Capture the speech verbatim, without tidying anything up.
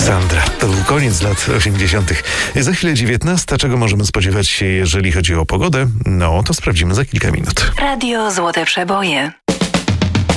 Sandra. To był koniec lat osiemdziesiątych. Za chwilę dziewiętnasta. Czego możemy spodziewać się, jeżeli chodzi o pogodę? No, to sprawdzimy za kilka minut. Radio Złote Przeboje.